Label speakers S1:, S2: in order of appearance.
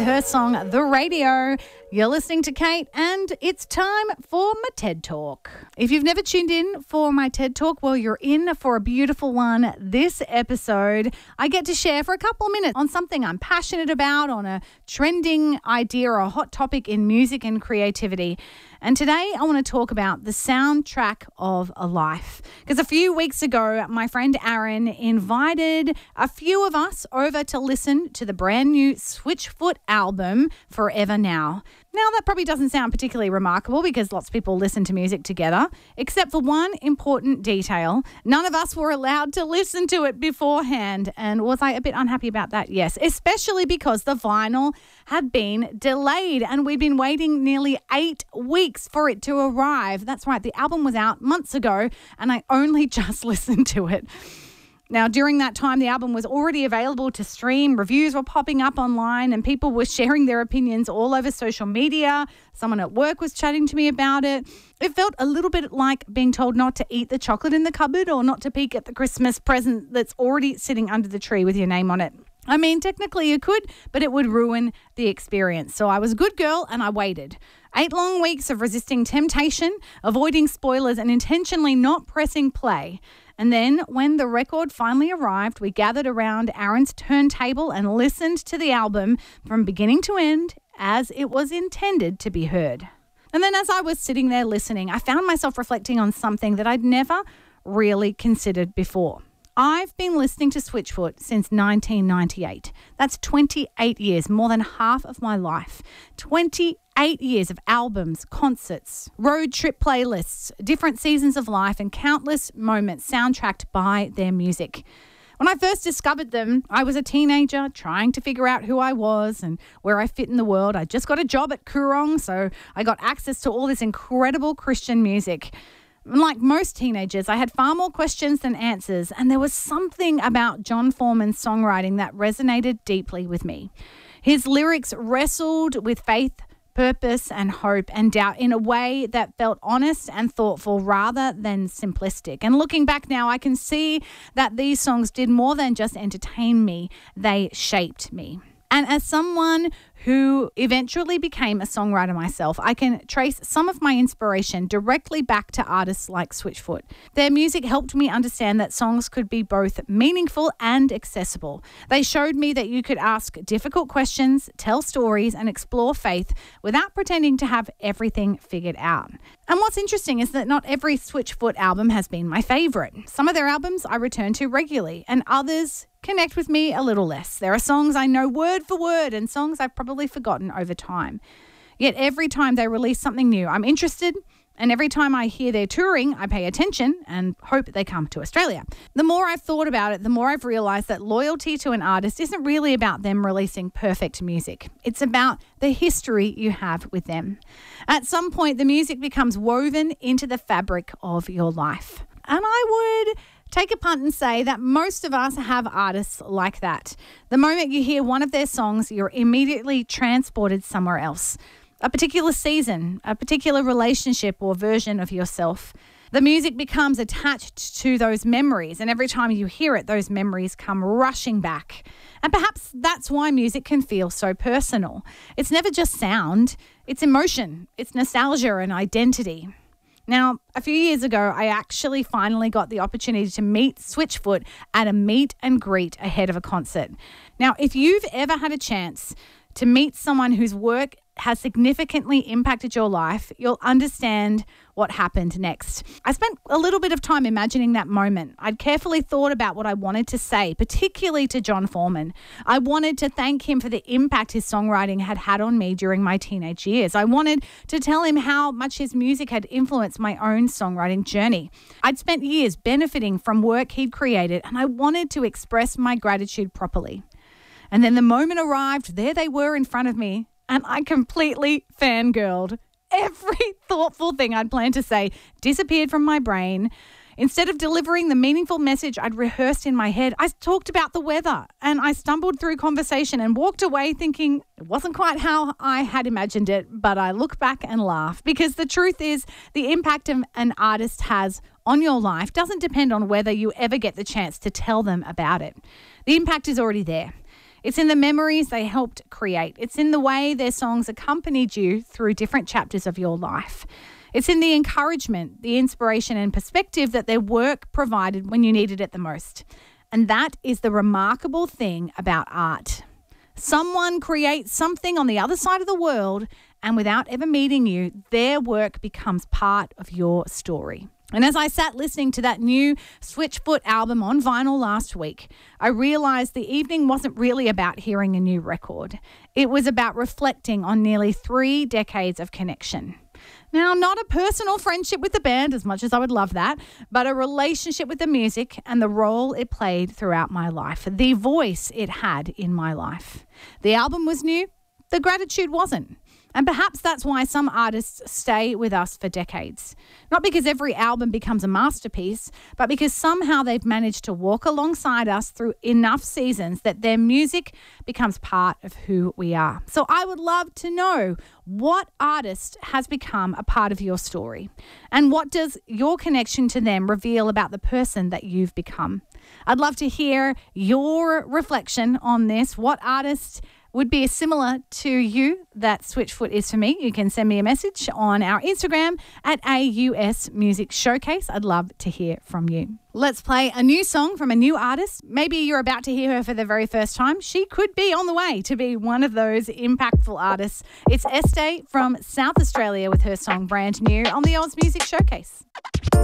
S1: her song, The Radio. You're listening to Kate, and it's time for my TED Talk. If you've never tuned in for my TED Talk, well, you're in for a beautiful one. This episode, I get to share for a couple of minutes on something I'm passionate about, on a trending idea or a hot topic in music and creativity. And today I want to talk about the soundtrack of a life. Because a few weeks ago, my friend Aaron invited a few of us over to listen to the brand new Switchfoot album, Forever Now. Now, that probably doesn't sound particularly remarkable because lots of people listen to music together, except for one important detail. None of us were allowed to listen to it beforehand. And was I a bit unhappy about that? Yes, especially because the vinyl had been delayed and we'd been waiting nearly 8 weeks for it to arrive. That's right, the album was out months ago and I only just listened to it. Now, during that time, the album was already available to stream. Reviews were popping up online and people were sharing their opinions all over social media. Someone at work was chatting to me about it. It felt a little bit like being told not to eat the chocolate in the cupboard or not to peek at the Christmas present that's already sitting under the tree with your name on it. I mean, technically you could, but it would ruin the experience. So I was a good girl and I waited. 8 long weeks of resisting temptation, avoiding spoilers and intentionally not pressing play. And then when the record finally arrived, we gathered around Aaron's turntable and listened to the album from beginning to end as it was intended to be heard. And then as I was sitting there listening, I found myself reflecting on something that I'd never really considered before. I've been listening to Switchfoot since 1998. That's 28 years, more than half of my life. 28 years of albums, concerts, road trip playlists, different seasons of life, and countless moments soundtracked by their music. When I first discovered them, I was a teenager trying to figure out who I was and where I fit in the world. I just got a job at Koorong, so I got access to all this incredible Christian music. Like most teenagers, I had far more questions than answers, and there was something about Jon Foreman's songwriting that resonated deeply with me. His lyrics wrestled with faith, purpose, and hope and doubt in a way that felt honest and thoughtful rather than simplistic. And looking back now, I can see that these songs did more than just entertain me, they shaped me. And as someone who eventually became a songwriter myself, I can trace some of my inspiration directly back to artists like Switchfoot. Their music helped me understand that songs could be both meaningful and accessible. They showed me that you could ask difficult questions, tell stories, and explore faith without pretending to have everything figured out. And what's interesting is that not every Switchfoot album has been my favourite. Some of their albums I return to regularly, and others connect with me a little less. There are songs I know word for word and songs I've probably forgotten over time. Yet every time they release something new, I'm interested, and every time I hear they're touring, I pay attention and hope they come to Australia. The more I've thought about it, the more I've realised that loyalty to an artist isn't really about them releasing perfect music. It's about the history you have with them. At some point, the music becomes woven into the fabric of your life. And I would take a punt and say that most of us have artists like that. The moment you hear one of their songs, you're immediately transported somewhere else. A particular season, a particular relationship or version of yourself. The music becomes attached to those memories, and every time you hear it, those memories come rushing back. And perhaps that's why music can feel so personal. It's never just sound, it's emotion, it's nostalgia and identity. Now, a few years ago, I actually finally got the opportunity to meet Switchfoot at a meet and greet ahead of a concert. Now, if you've ever had a chance to meet someone whose work has significantly impacted your life, you'll understand what happened next. I spent a little bit of time imagining that moment. I'd carefully thought about what I wanted to say, particularly to Jon Foreman. I wanted to thank him for the impact his songwriting had had on me during my teenage years. I wanted to tell him how much his music had influenced my own songwriting journey. I'd spent years benefiting from work he'd created, and I wanted to express my gratitude properly. And then the moment arrived, there they were in front of me, and I completely fangirled. Every thoughtful thing I'd planned to say disappeared from my brain. Instead of delivering the meaningful message I'd rehearsed in my head, I talked about the weather, and I stumbled through conversation and walked away thinking it wasn't quite how I had imagined it, but I look back and laugh because the truth is the impact an artist has on your life doesn't depend on whether you ever get the chance to tell them about it. The impact is already there. It's in the memories they helped create. It's in the way their songs accompanied you through different chapters of your life. It's in the encouragement, the inspiration and perspective that their work provided when you needed it the most. And that is the remarkable thing about art. Someone creates something on the other side of the world, and without ever meeting you, their work becomes part of your story. And as I sat listening to that new Switchfoot album on vinyl last week, I realised the evening wasn't really about hearing a new record. It was about reflecting on nearly 3 decades of connection. Now, not a personal friendship with the band, as much as I would love that, but a relationship with the music and the role it played throughout my life, the voice it had in my life. The album was new, the gratitude wasn't. And perhaps that's why some artists stay with us for decades. Not because every album becomes a masterpiece, but because somehow they've managed to walk alongside us through enough seasons that their music becomes part of who we are. So I would love to know, what artist has become a part of your story? And what does your connection to them reveal about the person that you've become? I'd love to hear your reflection on this. What artist would be similar to you that Switchfoot is for me? You can send me a message on our Instagram at AUS Music Showcase. I'd love to hear from you. Let's play a new song from a new artist. Maybe you're about to hear her for the very first time. She could be on the way to be one of those impactful artists. It's Este from South Australia with her song Brand New on the Oz Music Showcase.